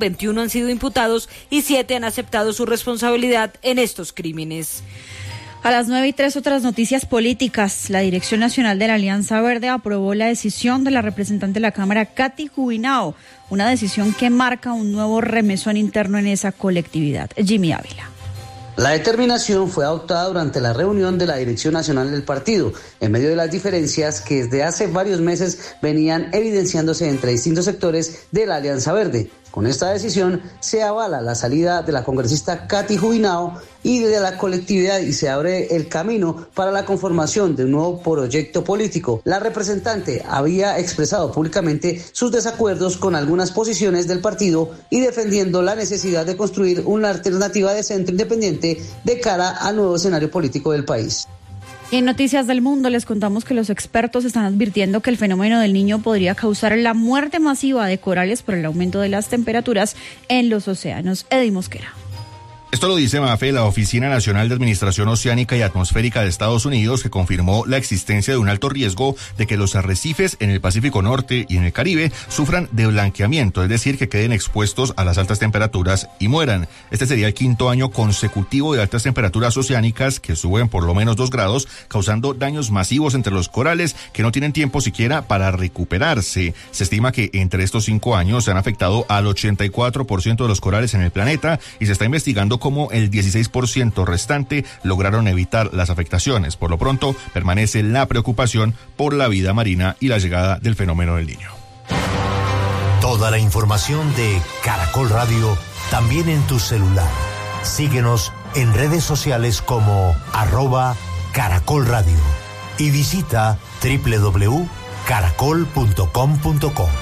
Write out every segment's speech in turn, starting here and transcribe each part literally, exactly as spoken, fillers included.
veintiuno han sido imputados y siete han aceptado su responsabilidad en estos crímenes. A las nueve y tres, otras noticias políticas. La Dirección Nacional de la Alianza Verde aprobó la decisión de la representante de la Cámara, Katy Jubinao, una decisión que marca un nuevo remesón interno en esa colectividad. Jimmy Ávila. La determinación fue adoptada durante la reunión de la Dirección Nacional del partido, en medio de las diferencias que desde hace varios meses venían evidenciándose entre distintos sectores de la Alianza Verde. Con esta decisión se avala la salida de la congresista Katy Jubinao y de la colectividad y se abre el camino para la conformación de un nuevo proyecto político. La representante había expresado públicamente sus desacuerdos con algunas posiciones del partido y defendiendo la necesidad de construir una alternativa de centro independiente de cara al nuevo escenario político del país. Y en Noticias del Mundo les contamos que los expertos están advirtiendo que el fenómeno del Niño podría causar la muerte masiva de corales por el aumento de las temperaturas en los océanos. Eddie Mosquera. Esto lo dice Mafe, la Oficina Nacional de Administración Oceánica y Atmosférica de Estados Unidos, que confirmó la existencia de un alto riesgo de que los arrecifes en el Pacífico Norte y en el Caribe sufran de blanqueamiento, es decir, que queden expuestos a las altas temperaturas y mueran. Este sería el quinto año consecutivo de altas temperaturas oceánicas que suben por lo menos dos grados, causando daños masivos entre los corales que no tienen tiempo siquiera para recuperarse. Se estima que entre estos cinco años se han afectado al ochenta y cuatro por ciento de los corales en el planeta y se está investigando cómo el dieciséis por ciento restante lograron evitar las afectaciones. Por lo pronto, permanece la preocupación por la vida marina y la llegada del fenómeno del Niño. Toda la información de Caracol Radio también en tu celular. Síguenos en redes sociales como arroba Caracol Radio y visita doble u doble u doble u punto caracol punto com punto co.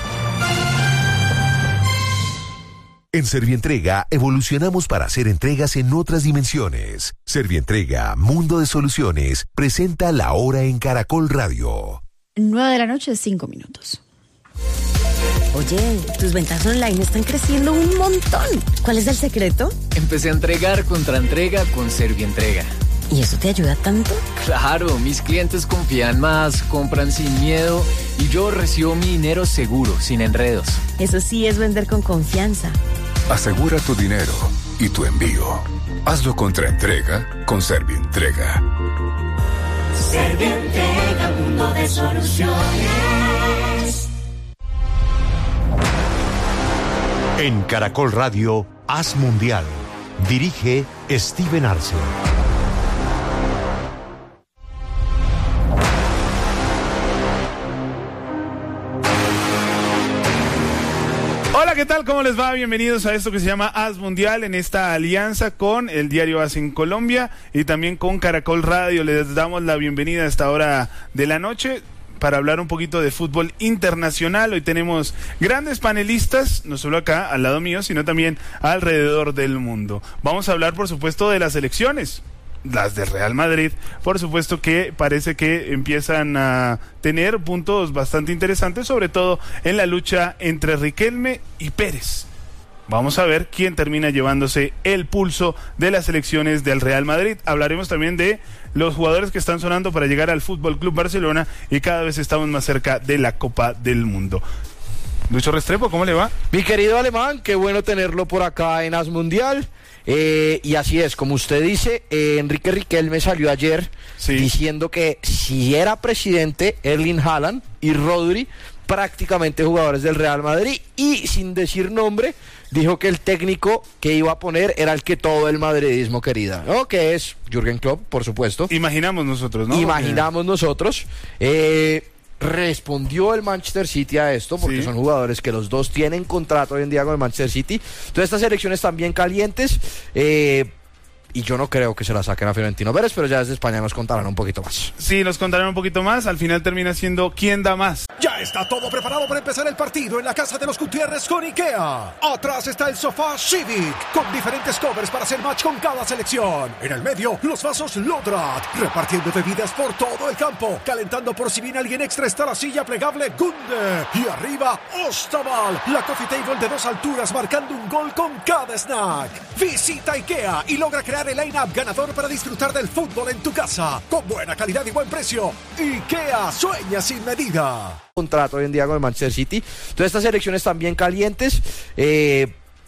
En Servientrega evolucionamos para hacer entregas en otras dimensiones. Servientrega, Mundo de Soluciones, presenta La Hora en Caracol Radio. Nueve de la noche, cinco minutos. Oye, tus ventas online están creciendo un montón. ¿Cuál es el secreto? Empecé a entregar contra entrega con Servientrega. ¿Y eso te ayuda tanto? Claro, mis clientes confían más, compran sin miedo y yo recibo mi dinero seguro, sin enredos. Eso sí es vender con confianza. Asegura tu dinero y tu envío. Hazlo contra entrega con Servientrega. Servientrega, mundo de soluciones. En Caracol Radio, Haz Mundial. Dirige Steven Arce. Hola, ¿qué tal? ¿Cómo les va? Bienvenidos a esto que se llama Haz Mundial, en esta alianza con el diario Haz en Colombia y también con Caracol Radio. Les damos la bienvenida a esta hora de la noche para hablar un poquito de fútbol internacional. Hoy tenemos grandes panelistas, no solo acá al lado mío, sino también alrededor del mundo. Vamos a hablar, por supuesto, de las elecciones. Las del Real Madrid, por supuesto que parece que empiezan a tener puntos bastante interesantes, sobre todo en la lucha entre Riquelme y Pérez. Vamos a ver quién termina llevándose el pulso de las elecciones del Real Madrid. Hablaremos también de los jugadores que están sonando para llegar al Fútbol Club Barcelona y cada vez estamos más cerca de la Copa del Mundo. Lucho Restrepo, ¿cómo le va? Mi querido Alemán, qué bueno tenerlo por acá en Haz Mundial. Eh, y así es, como usted dice, eh, Enrique Riquelme salió ayer sí. diciendo que si era presidente, Erling Haaland y Rodri, prácticamente jugadores del Real Madrid, y sin decir nombre, dijo que el técnico que iba a poner era el que todo el madridismo quería, ¿no? Que es Jürgen Klopp, por supuesto. Imaginamos nosotros, ¿no? Imaginamos porque... nosotros. Eh... Respondió el Manchester City a esto, porque sí. son jugadores que los dos tienen contrato hoy en día con el Manchester City. Entonces estas elecciones están bien calientes, eh, y yo no creo que se la saquen a Florentino Pérez, pero ya desde España nos contarán un poquito más. Sí, nos contarán un poquito más. Al final termina siendo ¿quién da más? Ya está todo preparado para empezar el partido en la casa de los Gutiérrez con IKEA. Atrás está el sofá Civic, con diferentes covers para hacer match con cada selección. En el medio, los vasos Lodrat, repartiendo bebidas por todo el campo. Calentando por si viene alguien extra está la silla plegable Gunde. Y arriba, Ostaval, la coffee table de dos alturas, marcando un gol con cada snack. Visita IKEA y logra crear el line-up ganador para disfrutar del fútbol en tu casa, con buena calidad y buen precio. IKEA, sueña sin medida. Contrato hoy en día con el Manchester City. Entonces estas elecciones están bien calientes, eh,